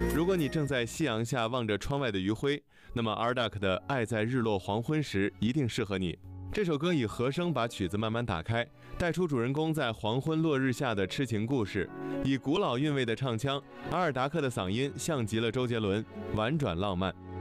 如果你正在夕阳下望着窗外的余晖，那么 Ardak 的《爱在日落黄昏时》一定适合你。这首歌以和声把曲子慢慢打开，带出主人公在黄昏落日下的痴情故事。以古老韵味的唱腔，阿尔达克的嗓音像极了周杰伦，婉转浪漫。